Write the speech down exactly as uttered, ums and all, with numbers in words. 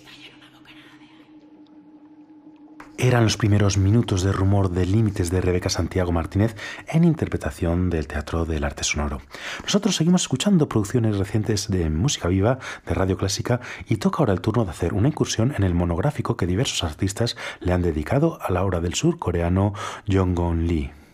Eran los primeros minutos de Rumor de Límites de Rebeca Santiago Martínez en interpretación del Teatro del Arte Sonoro. Nosotros seguimos escuchando producciones recientes de música viva, de radio clásica, y toca ahora el turno de hacer una incursión en el monográfico que diversos artistas le han dedicado a la obra del surcoreano Jong-gun Lee.